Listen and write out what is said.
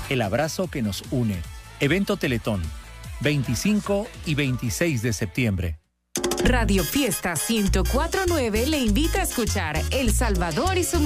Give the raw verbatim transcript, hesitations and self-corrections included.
el abrazo que nos une. Evento Teletón, veinticinco y veintiséis de septiembre. Radio Fiesta ciento cuatro punto nueve le invita a escuchar El Salvador y su